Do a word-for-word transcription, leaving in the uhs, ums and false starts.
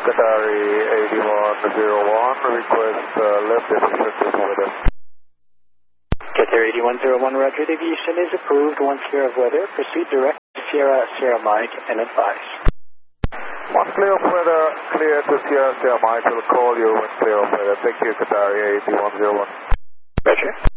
Qatari eighty-one zero one, request uh, left deviation to weather. Qatari eighty-one zero one, roger, deviation is approved. Once clear of weather, proceed direct to Sierra, Sierra Mike, and advise. Once clear of weather, clear to Sierra, Sierra Mike, will call you when clear of weather. Thank you, Qatari eighty-one zero one. Roger.